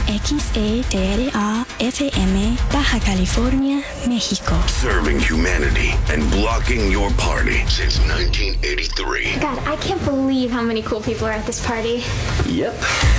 XETRA FM, Baja California, México. Serving humanity and blocking your party since 1983. God, I can't believe how many cool people are at this party. Yep.